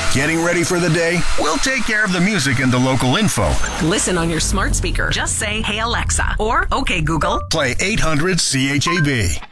Getting ready for the day? We'll take care of the music and the local info. Listen on your smart speaker. Just say, "Hey Alexa," or "Okay Google." Play 800 CHAB.